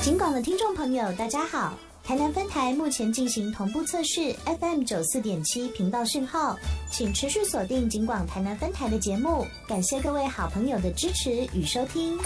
警广的听众朋友，大家好。台南分台目前进行同步测试 FM 94.7频道讯号，请持续锁定警广台南分台的节目。感谢各位好朋友的支持与收听。